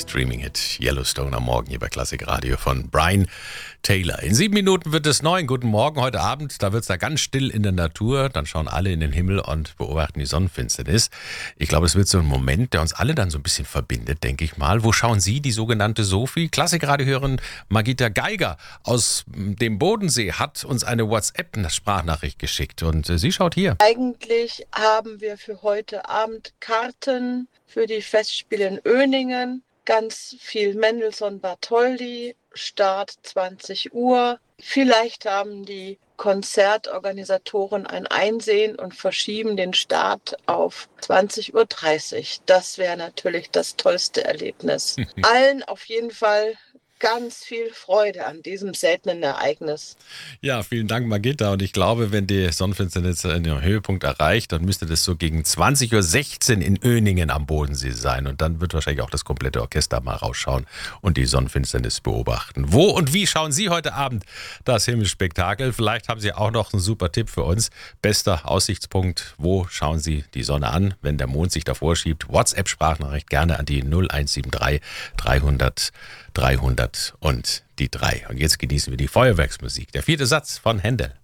Streaming-Hit Yellowstone am Morgen hier bei Klassik Radio von Brian Taylor. In 7 Minuten wird es 9. Guten Morgen heute Abend. Da wird es da ganz still in der Natur. Dann schauen alle in den Himmel und beobachten die Sonnenfinsternis. Ich glaube, es wird so ein Moment, der uns alle dann so ein bisschen verbindet, denke ich mal. Wo schauen Sie, die sogenannte Sophie? Klassik-Radio-Hörerin Margita Geiger aus dem Bodensee hat uns eine WhatsApp-Sprachnachricht geschickt. Und sie schaut hier. Eigentlich haben wir für heute Abend Karten für die Festspiele in Öningen. Ganz viel Mendelssohn-Bartholdy, Start 20 Uhr. Vielleicht haben die Konzertorganisatoren ein Einsehen und verschieben den Start auf 20:30 Uhr. Das wäre natürlich das tollste Erlebnis. Allen auf jeden Fall ganz viel Freude an diesem seltenen Ereignis. Ja, vielen Dank, Margita. Und ich glaube, wenn die Sonnenfinsternis einen Höhepunkt erreicht, dann müsste das so gegen 20:16 Uhr in Öningen am Bodensee sein. Und dann wird wahrscheinlich auch das komplette Orchester mal rausschauen und die Sonnenfinsternis beobachten. Wo und wie schauen Sie heute Abend das Himmelsspektakel? Vielleicht haben Sie auch noch einen super Tipp für uns. Bester Aussichtspunkt, wo schauen Sie die Sonne an, wenn der Mond sich davor schiebt? WhatsApp-Sprachnachricht gerne an die 0173 300 300 und die 3. Und jetzt genießen wir die Feuerwerksmusik. Der 4. Satz von Händel.